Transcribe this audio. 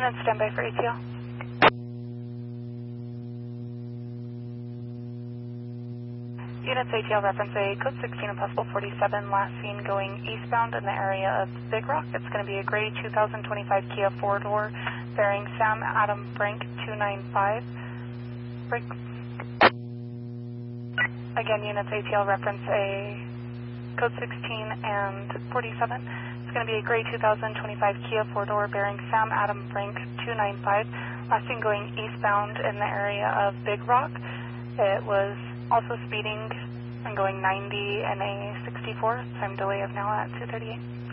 on standby for ATL. Units ATL reference a code 16 and possible 47, last seen going eastbound in the area of Big Rock. It's going to be a gray 2025 Kia 4-door bearing Sam Adam Brink 295. Brink. Again, units ATL reference a code 16 and 47. It's going to be a gray 2025 Kia 4-door bearing Sam Adam Brink 295. Last seen going eastbound in the area of Big Rock. It was also speeding and going 90 in a 64. Time delay of now at 2:38.